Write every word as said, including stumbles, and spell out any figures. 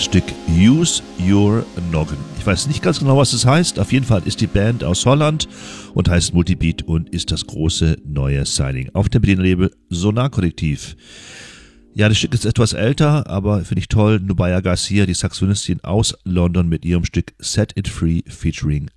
Stück Use Your Noggin. Ich weiß nicht ganz genau, was es heißt. Auf jeden Fall ist die Band aus Holland und heißt Multibeat und ist das große neue Signing auf dem Berliner-Label Sonar Kollektiv. Ja, das Stück ist etwas älter, aber finde ich toll. Nubia Garcia, die Saxophonistin aus London mit ihrem Stück Set It Free featuring